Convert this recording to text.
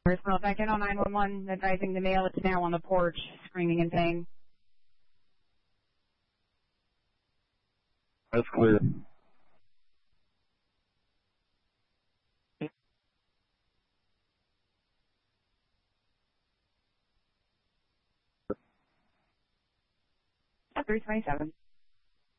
Call back in on 911, advising the male is now on the porch, screaming in pain. That's clear. At 327.